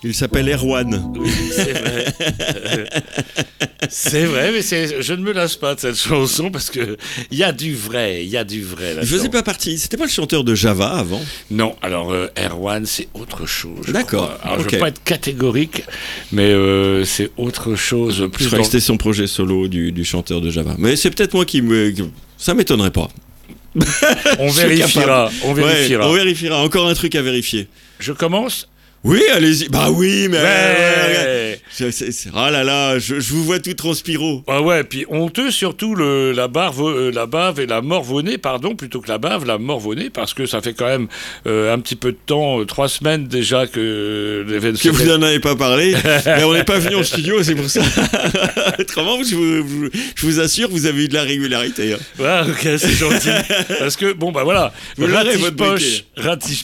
Il s'appelle Erwan. Oui, c'est vrai. C'est vrai, mais je ne me lasse pas de cette chanson parce que il y a du vrai là-dedans. Il faisait pas partie. C'était pas le chanteur de Java avant. Non, alors Erwan, c'est autre chose. D'accord. Alors ok. je veux pas être catégorique, mais c'est autre chose. Je Plus croyais que c'était son projet solo du chanteur de Java. Mais c'est peut-être moi ça m'étonnerait pas. On Je suis vérifiera. capable. On vérifiera. Ouais, on vérifiera. Encore un truc à vérifier. Je commence. Oui, allez-y. Bah oui, mais... Ouais. Oh là là, je vous vois tout transpiro. Ah ouais, puis honteux surtout la bave et la morve-au-nez, pardon, plutôt que la morve-au-nez, parce que ça fait quand même un petit peu de temps, 3 semaines déjà que l'événement... Que vous n'en avez pas parlé, mais on n'est pas venu en studio, c'est pour ça. Autrement, je vous assure, vous avez eu de la régularité. Hein. Ouais, ok, c'est gentil. Parce que, bon, bah voilà, Vous l'aurez, votre Ratiche